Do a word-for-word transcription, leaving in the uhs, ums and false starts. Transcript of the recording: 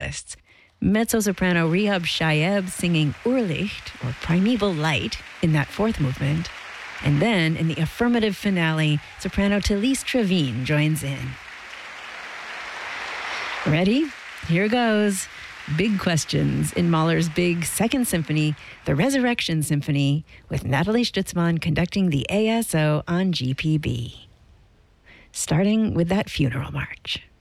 soloists. Mezzo-soprano Rehab Shayeb singing Urlicht, or Primeval Light, in that fourth movement. And then, in the affirmative finale, soprano Talise Trevine joins in. Ready? Here goes. Big questions in Mahler's big Second Symphony, the Resurrection Symphony, with Natalie Stutzmann conducting the A S O on G P B. Starting with that funeral march.